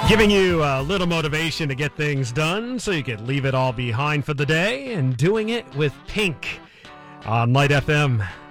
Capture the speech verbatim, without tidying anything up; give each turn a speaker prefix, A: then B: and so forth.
A: Giving you a little motivation to get things done so you could leave it all behind for the day, and doing it with Pink on Light F M.